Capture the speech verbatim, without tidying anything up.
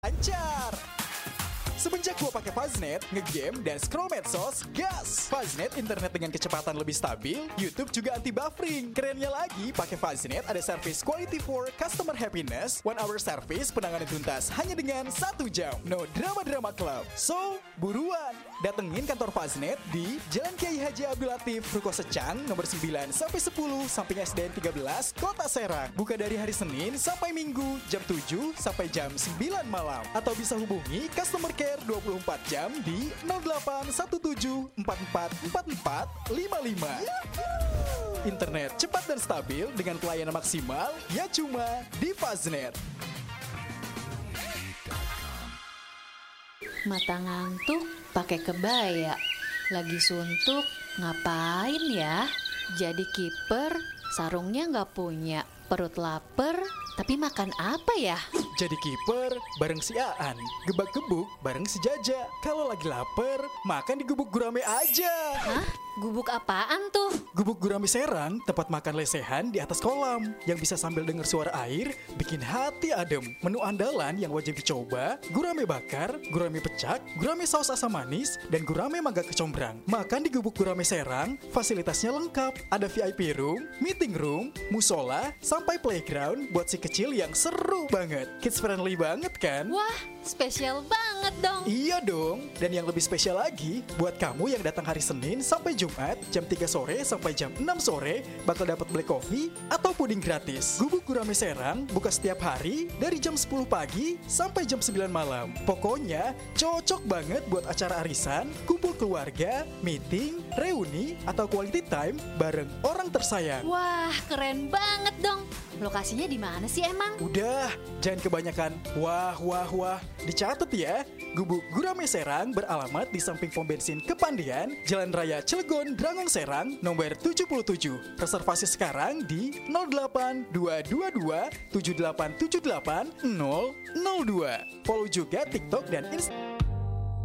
lancar. Semenjak gua pakai Faznet, ngegame dan scroll medsos, gas! Faznet internet dengan kecepatan lebih stabil, YouTube juga anti buffering. Kerennya lagi, pakai Faznet ada service quality for customer happiness, one hour service penanganan tuntas hanya dengan satu jam. No drama-drama club. So, buruan! Datengin kantor Faznet di Jalan Kiai Haji Abdul Latif, Ruko Secang, nomor sembilan sampai sepuluh, samping S D N tiga belas, Kota Serang. Buka dari hari Senin sampai Minggu, jam tujuh sampai jam sembilan malam. Atau bisa hubungi customer care dua puluh empat jam di nol delapan satu tujuh empat empat empat empat lima lima. Internet cepat dan stabil dengan pelayanan maksimal, ya cuma di Faznet. Mata ngantuk pakai kebaya, lagi suntuk ngapain ya? Jadi kiper, sarungnya nggak punya, perut lapar, tapi makan apa ya? Jadi kiper bareng si Aan, gebak-gebuk bareng si Jaja. Kalau lagi lapar, makan di Gubuk Gurame aja. Hah? Gubuk apaan tuh? Gubuk Gurame Serang, tempat makan lesehan di atas kolam yang bisa sambil dengar suara air, bikin hati adem. Menu andalan yang wajib dicoba, gurame bakar, gurame pecak, gurame saus asam manis, dan gurame mangga kecombrang. Makan di Gubuk Gurame Serang, fasilitasnya lengkap. Ada V I P room, meeting room, musola, sampai playground buat si kecil yang seru banget. Kids friendly banget kan? Wah, spesial banget dong. Iya dong, dan yang lebih spesial lagi, buat kamu yang datang hari Senin sampai Jumat, jam tiga sore sampai jam enam sore, bakal dapat black coffee atau puding gratis. Gubuk Gurame Serang buka setiap hari dari jam sepuluh pagi sampai jam sembilan malam. Pokoknya cocok banget buat acara arisan, kumpul keluarga, meeting, reuni, atau quality time bareng orang tersayang. Wah, keren banget dong. Lokasinya di mana sih emang? Udah, jangan kebanyakan wah wah wah. Dicatat ya, Gubuk Gurame Serang beralamat di samping pom bensin Kepandian, Jalan Raya Cilegon, Drangong Serang, nomor tujuh puluh tujuh. Reservasi sekarang di nol delapan dua dua dua tujuh delapan tujuh delapan nol nol dua. Follow juga TikTok dan Instagram.